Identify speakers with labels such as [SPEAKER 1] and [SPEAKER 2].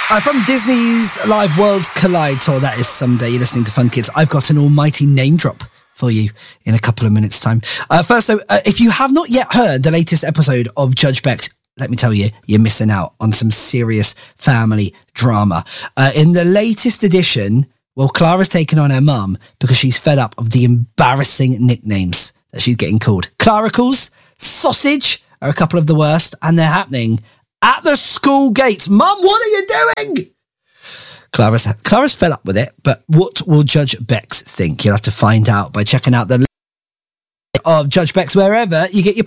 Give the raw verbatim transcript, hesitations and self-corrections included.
[SPEAKER 1] Uh, from Disney's Live Worlds Collide tour, that is someday. You're listening to Fun Kids. I've got an almighty name drop for you in a couple of minutes' time. Uh, first, though, uh, if you have not yet heard the latest episode of Judge Bex, let me tell you, you're missing out on some serious family drama. Uh, in the latest edition, well, Clara's taken on her mum because she's fed up of the embarrassing nicknames that she's getting called. Claricles, Sausage are a couple of the worst, and they're happening at the school gates. Mum, what are you doing? Clara's, Clara's fed up with it, but what will Judge Bex think? You'll have to find out by checking out the of Judge Bex wherever you get your